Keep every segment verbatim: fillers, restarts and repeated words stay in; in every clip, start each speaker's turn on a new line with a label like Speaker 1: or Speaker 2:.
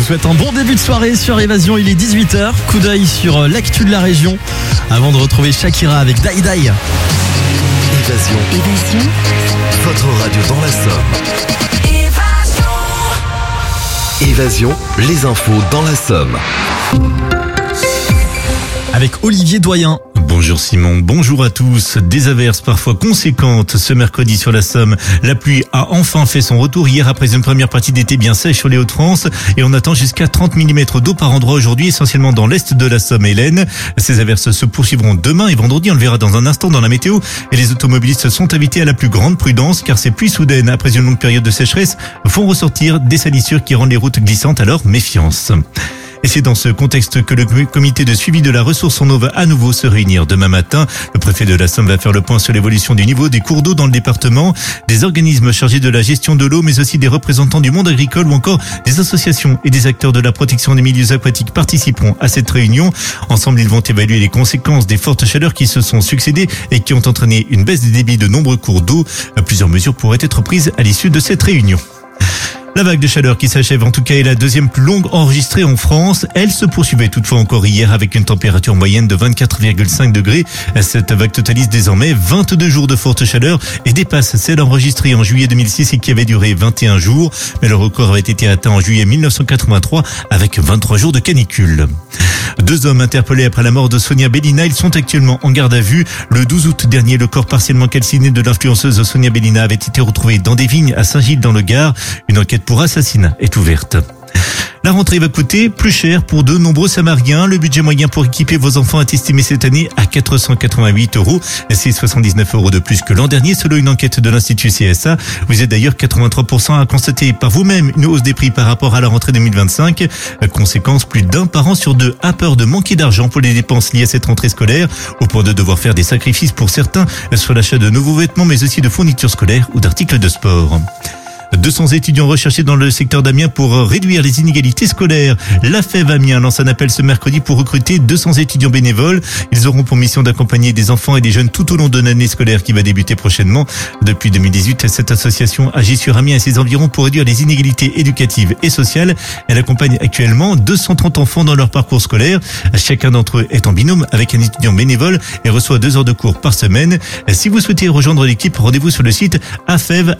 Speaker 1: souhaite un bon début de soirée sur Évasion, il est dix-huit heures. Coup d'œil sur l'actu de la région avant de retrouver Shakira avec Die Die.
Speaker 2: Évasion.
Speaker 3: Évasion.
Speaker 2: Votre radio dans la Somme. Évasion. Évasion, les infos dans la Somme.
Speaker 1: Avec Olivier Doyen.
Speaker 4: Bonjour Simon, bonjour à tous. Des averses parfois conséquentes ce mercredi sur la Somme. La pluie a enfin fait son retour hier après une première partie d'été bien sèche sur les Hauts-de-France et on attend jusqu'à trente millimètres d'eau par endroit aujourd'hui, essentiellement dans l'est de la Somme et l'Aisne. Ces averses se poursuivront demain et vendredi, on le verra dans un instant dans la météo. Et les automobilistes sont invités à la plus grande prudence car ces pluies soudaines après une longue période de sécheresse font ressortir des salissures qui rendent les routes glissantes, alors méfiance. Et c'est dans ce contexte que le comité de suivi de la ressource en eau va à nouveau se réunir demain matin. Le préfet de la Somme va faire le point sur l'évolution du niveau des cours d'eau dans le département. Des organismes chargés de la gestion de l'eau, mais aussi des représentants du monde agricole ou encore des associations et des acteurs de la protection des milieux aquatiques participeront à cette réunion. Ensemble, ils vont évaluer les conséquences des fortes chaleurs qui se sont succédées et qui ont entraîné une baisse des débits de nombreux cours d'eau. Plusieurs mesures pourraient être prises à l'issue de cette réunion. La vague de chaleur qui s'achève en tout cas est la deuxième plus longue enregistrée en France. Elle se poursuivait toutefois encore hier avec une température moyenne de vingt-quatre virgule cinq degrés. Cette vague totalise désormais vingt-deux jours de forte chaleur et dépasse celle enregistrée en juillet deux mille six et qui avait duré vingt et un jours. Mais le record avait été atteint en juillet mille neuf cent quatre-vingt-trois avec vingt-trois jours de canicule. Deux hommes interpellés après la mort de Sonia Bellina, ils sont actuellement en garde à vue. Le douze août dernier, le corps partiellement calciné de l'influenceuse Sonia Bellina avait été retrouvé dans des vignes à Saint-Gilles dans le Gard. Une enquête pour assassinat est ouverte. La rentrée va coûter plus cher pour de nombreux Samariens. Le budget moyen pour équiper vos enfants est estimé cette année à quatre cent quatre-vingt-huit euros. C'est soixante-dix-neuf euros de plus que l'an dernier selon une enquête de l'Institut C S A. Vous êtes d'ailleurs quatre-vingt-trois pour cent à constater par vous-même une hausse des prix par rapport à la rentrée deux mille vingt-cinq. Conséquence, plus d'un parent sur deux a peur de manquer d'argent pour les dépenses liées à cette rentrée scolaire, au point de devoir faire des sacrifices pour certains sur l'achat de nouveaux vêtements mais aussi de fournitures scolaires ou d'articles de sport. deux cents étudiants recherchés dans le secteur d'Amiens pour réduire les inégalités scolaires. La F E V Amiens lance un appel ce mercredi pour recruter deux cents étudiants bénévoles. Ils auront pour mission d'accompagner des enfants et des jeunes tout au long de l'année scolaire qui va débuter prochainement. Depuis deux mille dix-huit, cette association agit sur Amiens et ses environs pour réduire les inégalités éducatives et sociales. Elle accompagne actuellement deux cent trente enfants dans leur parcours scolaire. Chacun d'entre eux est en binôme avec un étudiant bénévole et reçoit deux heures de cours par semaine. Si vous souhaitez rejoindre l'équipe, rendez-vous sur le site afev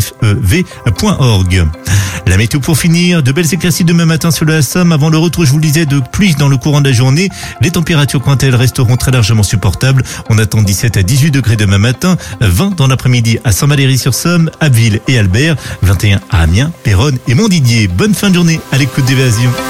Speaker 4: point org. La météo pour finir, de belles éclaircies demain matin sur la Somme avant le retour, je vous le disais, de pluie dans le courant de la journée. Les températures quant à elles resteront très largement supportables. On attend dix-sept à dix-huit degrés demain matin, vingt dans l'après-midi à Saint-Valery-sur-Somme, Abbeville et Albert, vingt et un à Amiens, Péronne et Montdidier. Bonne fin de journée à l'écoute d'Évasion.